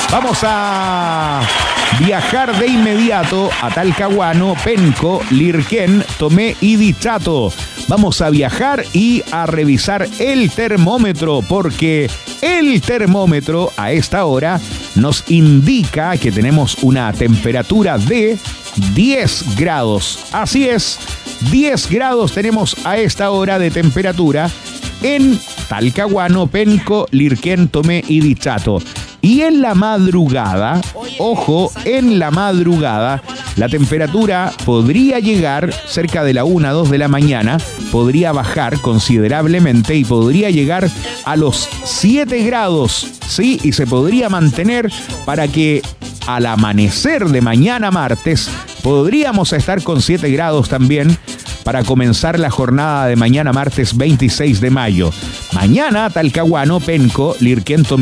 Vamos a viajar de inmediato a Talcahuano, Penco, Lirquén, Tomé y Dichato. Vamos a viajar y a revisar el termómetro, porque el termómetro a esta hora nos indica que tenemos una temperatura de 10 grados. Así es, 10 grados tenemos a esta hora de temperatura en Talcahuano, Penco, Lirquén, Tomé y Dichato. Y en la madrugada, ojo, en la madrugada, la temperatura podría llegar cerca de la 1, 2 de la mañana, podría bajar considerablemente y podría llegar a los 7 grados, ¿sí? Y se podría mantener para que al amanecer de mañana martes podríamos estar con 7 grados también para comenzar la jornada de mañana martes 26 de mayo. Mañana Talcahuano, Penco, Lirquén, Tomé